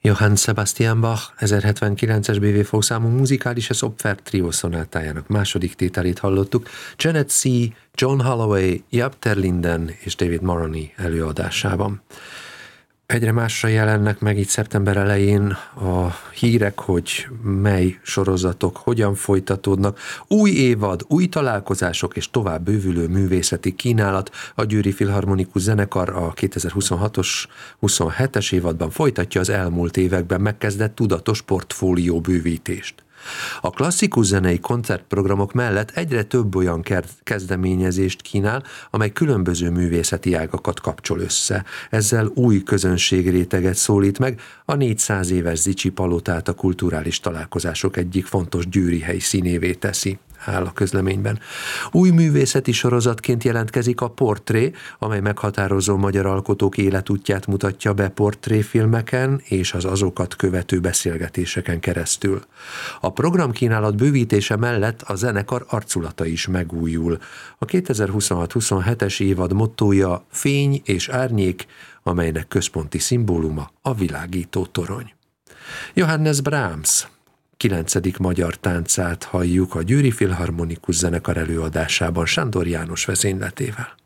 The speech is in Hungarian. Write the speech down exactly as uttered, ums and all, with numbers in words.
Johann Sebastian Bach ezerhetvenkilences bé vé fokszámú Musikalisches Opfer Trio szonátájának második tételét hallottuk, Janet C., John Holloway, Jaap ter Linden és David Moroney előadásában. Egyre másra jelennek meg itt szeptember elején a hírek, hogy mely sorozatok hogyan folytatódnak. Új évad, új találkozások és tovább bővülő művészeti kínálat. A Győri Filharmonikus Zenekar a kétezer-huszonhatos huszonhetes évadban folytatja az elmúlt években megkezdett tudatos portfólió bővítést. A klasszikus zenei koncertprogramok mellett egyre több olyan kezdeményezést kínál, amely különböző művészeti ágakat kapcsol össze. Ezzel új közönségréteget szólít meg, a négyszáz éves Zichy palotát a kulturális találkozások egyik fontos győri helyszínévé teszi, áll a közleményben. Új művészeti sorozatként jelentkezik a Portré, amely meghatározó magyar alkotók életútját mutatja be portréfilmeken és az azokat követő beszélgetéseken keresztül. A programkínálat bővítése mellett a zenekar arculata is megújul. A kétezer-huszonhat huszonhetes évad mottója Fény és árnyék, amelynek központi szimbóluma a világító torony. Johannes Brahms kilencedik magyar táncát halljuk a Győri Filharmonikus Zenekar előadásában Sándor János vezényletével.